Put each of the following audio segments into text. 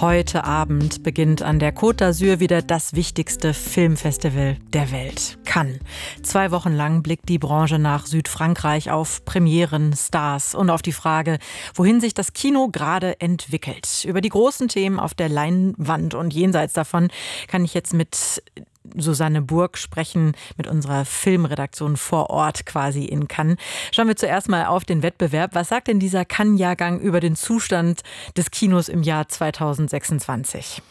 Heute Abend beginnt an der Côte d'Azur wieder das wichtigste Filmfestival der Welt, Cannes. 2 Wochen lang blickt die Branche nach Südfrankreich auf Premieren, Stars und auf die Frage, wohin sich das Kino gerade entwickelt. Über die großen Themen auf der Leinwand und jenseits davon kann ich jetzt mit Susanne Burg sprechen, mit unserer Filmredaktion vor Ort quasi in Cannes. Schauen wir zuerst mal auf den Wettbewerb. Was sagt denn dieser Cannes-Jahrgang über den Zustand des Kinos im Jahr 2026?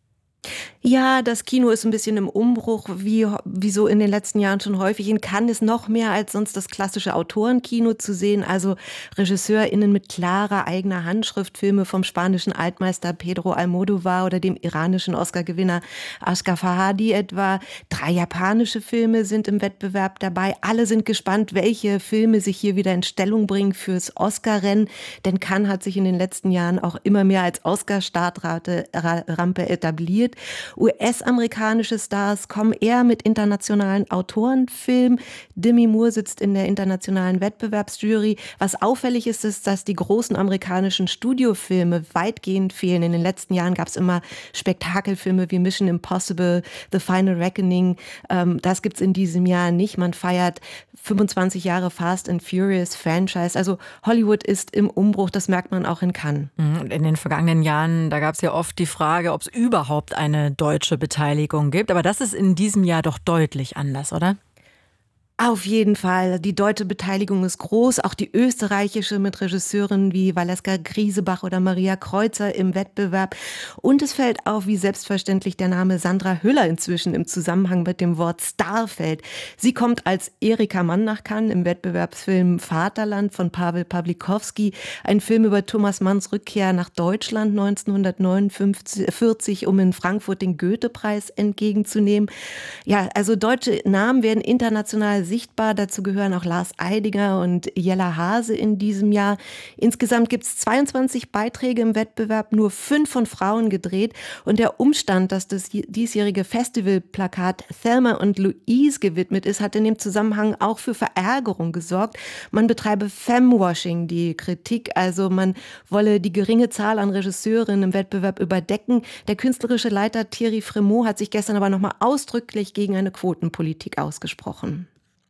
Ja, das Kino ist ein bisschen im Umbruch, wie so in den letzten Jahren schon häufig. In Cannes ist noch mehr als sonst das klassische Autorenkino zu sehen, also RegisseurInnen mit klarer eigener Handschrift, Filme vom spanischen Altmeister Pedro Almodóvar oder dem iranischen Oscar-Gewinner Asghar Farhadi etwa. 3 japanische Filme sind im Wettbewerb dabei. Alle sind gespannt, welche Filme sich hier wieder in Stellung bringen fürs Oscar-Rennen, denn Cannes hat sich in den letzten Jahren auch immer mehr als Oscar-Startrampe etabliert. US-amerikanische Stars kommen eher mit internationalen Autorenfilmen. Demi Moore sitzt in der internationalen Wettbewerbsjury. Was auffällig ist, ist, dass die großen amerikanischen Studiofilme weitgehend fehlen. In den letzten Jahren gab es immer Spektakelfilme wie Mission Impossible, The Final Reckoning. Das gibt es in diesem Jahr nicht. Man feiert 25 Jahre Fast and Furious Franchise. Also Hollywood ist im Umbruch, das merkt man auch in Cannes. In den vergangenen Jahren, da gab es ja oft die Frage, ob es überhaupt eine deutsche Beteiligung gibt. Aber das ist in diesem Jahr doch deutlich anders, oder? Auf jeden Fall. Die deutsche Beteiligung ist groß, auch die österreichische mit Regisseurinnen wie Valeska Griesebach oder Maria Kreuzer im Wettbewerb. Und es fällt auf, wie selbstverständlich der Name Sandra Hüller inzwischen im Zusammenhang mit dem Wort Star fällt. Sie kommt als Erika Mann nach Cannes im Wettbewerbsfilm Vaterland von Paweł Pawlikowski, ein Film über Thomas Manns Rückkehr nach Deutschland 1949, um in Frankfurt den Goethe-Preis entgegenzunehmen. Ja, also deutsche Namen werden international sichtbar. Dazu gehören auch Lars Eidinger und Jella Hase in diesem Jahr. Insgesamt gibt es 22 Beiträge im Wettbewerb, nur 5 von Frauen gedreht. Und der Umstand, dass das diesjährige Festivalplakat Thelma und Louise gewidmet ist, hat in dem Zusammenhang auch für Verärgerung gesorgt. Man betreibe Femwashing, die Kritik. Also man wolle die geringe Zahl an Regisseurinnen im Wettbewerb überdecken. Der künstlerische Leiter Thierry Frémaux hat sich gestern aber nochmal ausdrücklich gegen eine Quotenpolitik ausgesprochen.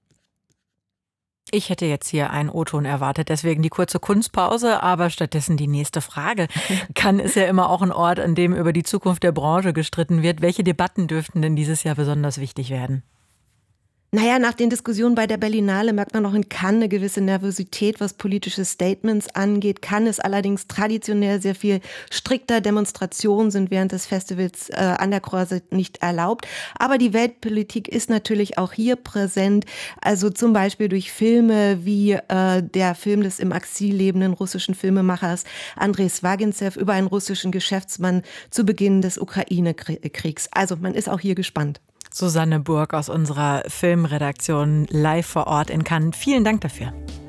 Ich hätte jetzt hier einen O-Ton erwartet, deswegen die kurze Kunstpause, aber stattdessen die nächste Frage. Cannes ist ja immer auch ein Ort, an dem über die Zukunft der Branche gestritten wird. Welche Debatten dürften denn dieses Jahr besonders wichtig werden? Naja, nach den Diskussionen bei der Berlinale merkt man auch in Cannes eine gewisse Nervosität, was politische Statements angeht. Cannes ist allerdings traditionell sehr viel strikter. Demonstrationen sind während des Festivals an der Croisette nicht erlaubt. Aber die Weltpolitik ist natürlich auch hier präsent. Also zum Beispiel durch Filme wie der Film des im Exil lebenden russischen Filmemachers Andrei Swagintsev über einen russischen Geschäftsmann zu Beginn des Ukraine-Kriegs. Also man ist auch hier gespannt. Susanne Burg aus unserer Filmredaktion live vor Ort in Cannes. Vielen Dank dafür.